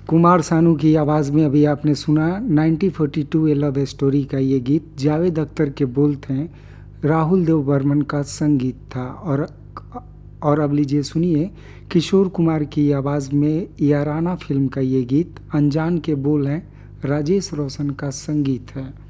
कुमार सानू की आवाज़ में अभी आपने सुना 1942 ए लव स्टोरी का ये गीत। जावेद अख्तर के बोल थे, राहुल देव बर्मन का संगीत था। और अब लीजिए सुनिए किशोर कुमार की आवाज़ में याराना फिल्म का ये गीत। अनजान के बोल हैं, राजेश रोशन का संगीत है।